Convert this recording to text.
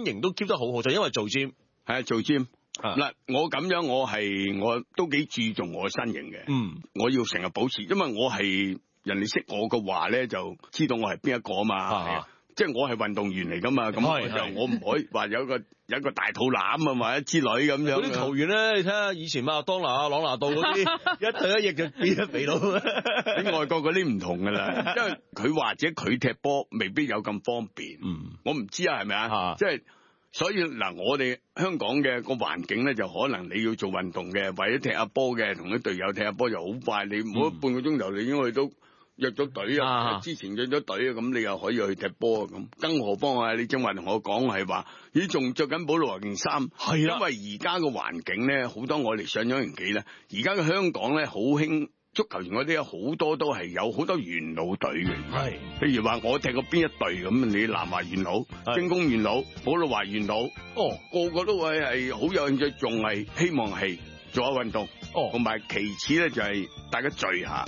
身形都 keep 得好好，就因為做 gym。 係啊，做 gym。 啊嗱，我咁樣我都幾注重我身形嘅。我要成日保持，因為我係人哋識我嘅話咧，就知道我係邊一個啊嘛。係啊。即係我係運動員嚟噶嘛，咁我唔可以話有一個大肚腩啊，或者之類咁樣。 嗰啲球員咧，你睇下以前麥當娜啊、朗拿度嗰啲，一退一役就變咗肥佬。 喺外國嗰啲唔同噶啦，因為佢或者佢踢波未必有咁方便。我唔知啊，係咪啊？即係所以嗱，我哋香港嘅個環境咧，就可能你要做運動嘅，或者踢下波嘅，同啲隊友踢下波就好快，你唔好半個鐘頭你已經去到。約咗隊啊！之前約咗隊啊，咁你又可以去踢波啊咁。更何況啊，你正話同我講係話，咦仲着緊保羅件衫？係啊，因為而家嘅環境咧，好多我哋上咗年紀咧，而家嘅香港咧好興足球員嗰啲，好多都係有好多元老隊嘅。係，譬如話我踢過邊一隊咁，你南華元老、精工元老、寶路華元老，個個都會係好有興趣，仲係希望係做下運動。同埋其次咧就係大家聚下。